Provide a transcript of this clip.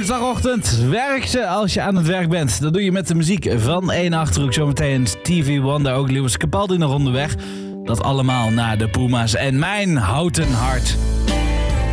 woensdagochtend. Werk ze als je aan het werk bent. Dat doe je met de muziek van 1 Achterhoek. Zometeen TV Wonder, ook Lewis Capaldi nog onderweg. Dat allemaal naar de Puma's en mijn houten hart.